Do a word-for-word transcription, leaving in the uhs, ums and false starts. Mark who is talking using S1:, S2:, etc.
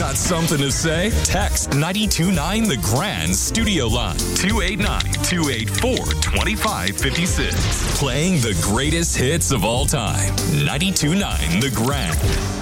S1: Got something to say? Text nine two nine The Grand Studio Line, two eight nine, two eight four, two five five six. Playing the greatest hits of all time. nine two nine The Grand.